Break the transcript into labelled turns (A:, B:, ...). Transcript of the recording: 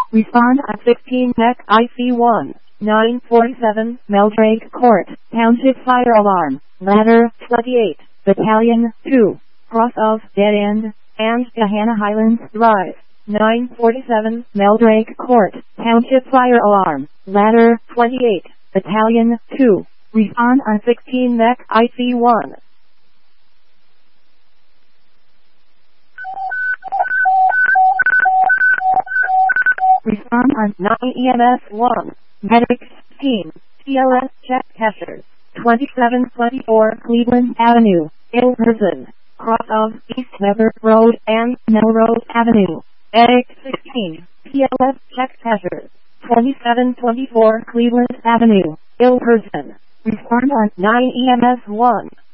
A: Respond at 16 Neck IC1. 947 Meldrake Court, Township Fire Alarm, Ladder 28, Battalion 2, cross of Dead End, and Gahanna Highlands Drive. 947 Meldrake Court, Township Fire Alarm, Ladder 28, Battalion 2. Respond on 16 Neck IC1. Respond on 9 EMS 1. Medics Team, TLS Check Cashers, 2724 Cleveland Avenue, Ilperson, cross of East Weber Road and Melrose Avenue. Medics 16, TLS Check Cashers, 2724 Cleveland Avenue, Ilperson. Respond on 9 EMS 1.